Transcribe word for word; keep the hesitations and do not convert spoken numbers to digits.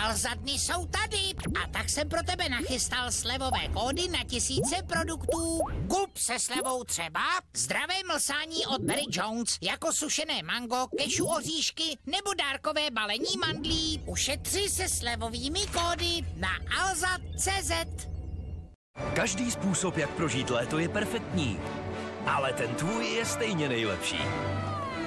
Alzadny jsou tady a tak jsem pro tebe nachystal slevové kódy na tisíce produktů. Kup se slevou třeba zdravé mlsání od Barry Jones, jako sušené mango, kešu oříšky nebo dárkové balení mandlí. Ušetři se slevovými kódy na alzad tečka cé zet. Každý způsob, jak prožít léto, je perfektní, ale ten tvůj je stejně nejlepší.